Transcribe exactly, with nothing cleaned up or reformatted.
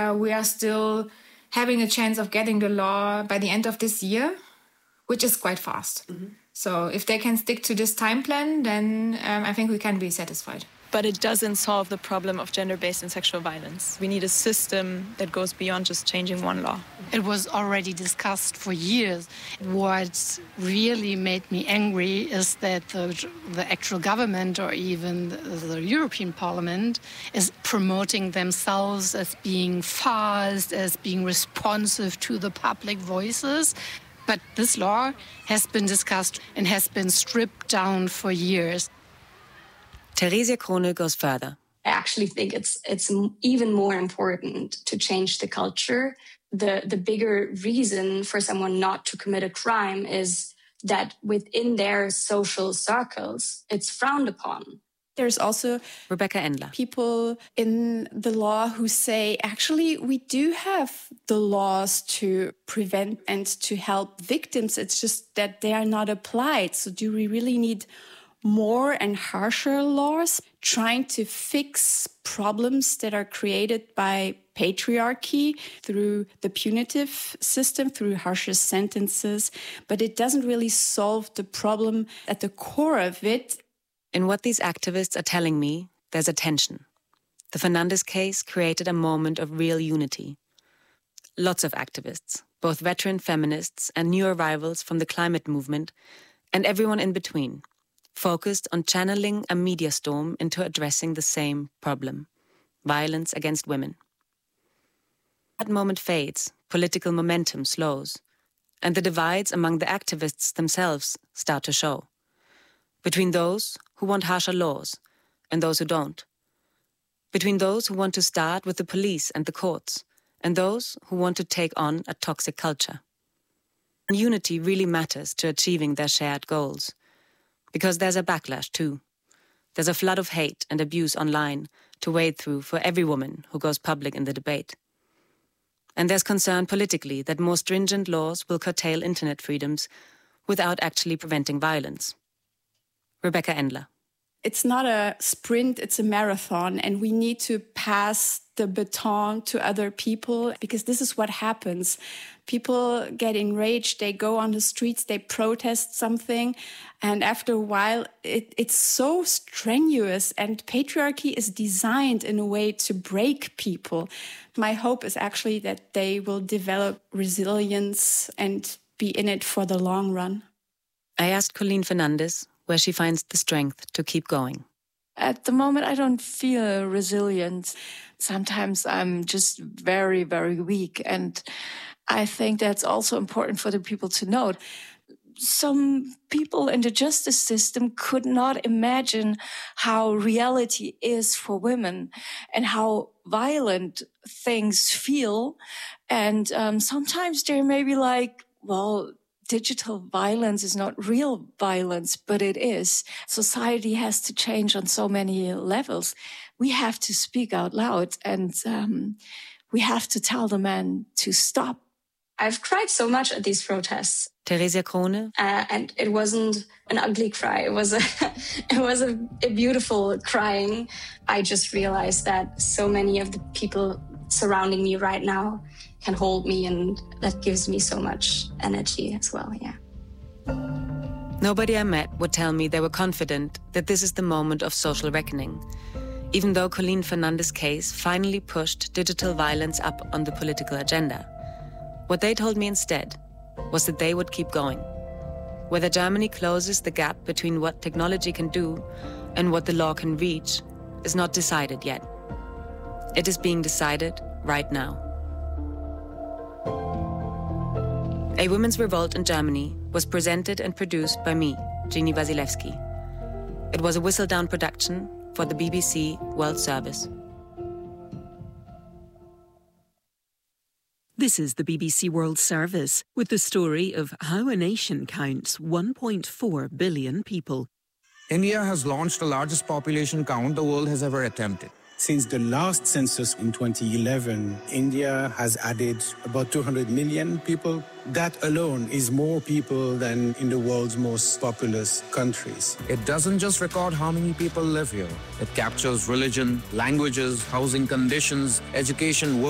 Uh, we are still having a chance of getting the law by the end of this year, which is quite fast. Mm-hmm. So if they can stick to this time plan, then um, I think we can be satisfied. But it doesn't solve the problem of gender-based and sexual violence. We need a system that goes beyond just changing one law. It was already discussed for years. What really made me angry is that the, the actual government or even the, the European Parliament is promoting themselves as being fast, as being responsive to the public voices. But this law has been discussed and has been stripped down for years. Theresia Krone goes further. I actually think it's it's even more important to change the culture. The, the bigger reason for someone not to commit a crime is that within their social circles, it's frowned upon. There's also Rebecca Endler. People in the law who say, actually, we do have the laws to prevent and to help victims. It's just that they are not applied. So do we really need more and harsher laws trying to fix problems that are created by patriarchy through the punitive system, through harsher sentences? But it doesn't really solve the problem at the core of it. In what these activists are telling me, there's a tension. The Fernandes case created a moment of real unity. Lots of activists, both veteran feminists and new arrivals from the climate movement, and everyone in between, focused on channeling a media storm into addressing the same problem: violence against women. That moment fades, political momentum slows, and the divides among the activists themselves start to show. Between those who want harsher laws and those who don't. Between those who want to start with the police and the courts and those who want to take on a toxic culture. And unity really matters to achieving their shared goals. Because there's a backlash too. There's a flood of hate and abuse online to wade through for every woman who goes public in the debate. And there's concern politically that more stringent laws will curtail internet freedoms without actually preventing violence. Rebecca Endler. It's not a sprint, it's a marathon, and we need to pass the baton to other people, because this is what happens. People get enraged, they go on the streets, they protest something, and after a while, it, it's so strenuous, and patriarchy is designed in a way to break people. My hope is actually that they will develop resilience and be in it for the long run. I asked Colleen Fernandes where she finds the strength to keep going. At the moment, I don't feel resilient. Sometimes I'm just very, very weak. And I think that's also important for the people to note. Some people in the justice system could not imagine how reality is for women and how violent things feel. And um, sometimes they're maybe like, well, digital violence is not real violence, but it is. Society has to change on so many levels. We have to speak out loud, and um, we have to tell the men to stop. I've cried so much at these protests. Theresia Krone. Uh, and it wasn't an ugly cry. It was a, it was a, a beautiful crying. I just realized that so many of the people surrounding me right now can hold me, and that gives me so much energy as well, yeah. Nobody I met would tell me they were confident that this is the moment of social reckoning, even though Colleen Fernandes' case finally pushed digital violence up on the political agenda. What they told me instead was that they would keep going. Whether Germany closes the gap between what technology can do and what the law can reach is not decided yet. It is being decided right now. A Women's Revolt in Germany was presented and produced by me, Jeannie Wasilewski. It was a whistle-down production for the B B C World Service. This is the B B C World Service with the story of how a nation counts one point four billion people. India has launched the largest population count the world has ever attempted. Since the last census in twenty eleven, India has added about two hundred million people. That alone is more people than in the world's most populous countries. It doesn't just record how many people live here. It captures religion, languages, housing conditions, education, work.